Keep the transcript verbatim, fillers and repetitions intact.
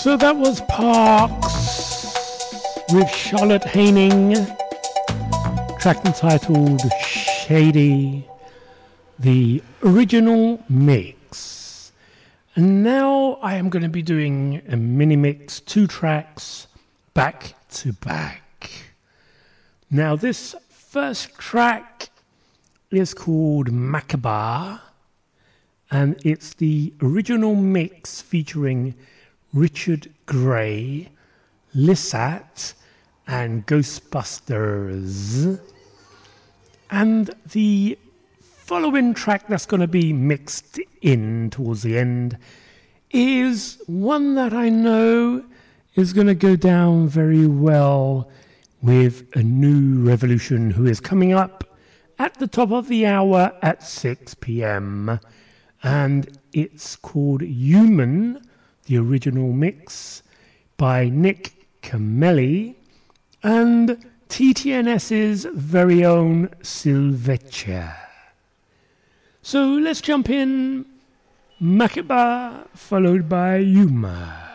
So that was Parks with Charlotte Haining, track entitled Shady, the original mix. And now I am going to be doing a mini mix, two tracks back to back. Now this first track is called Makaba, and it's the original mix featuring Richard Gray, Lissat, and Ghostbusters. And the following track that's going to be mixed in towards the end is one that I know is going to go down very well with A New Revolution, who is coming up at the top of the hour at six p.m. And it's called Human, the original mix by Nick Camelli and T T N S's very own Silvecchia. So let's jump in. Makaba followed by Yuma.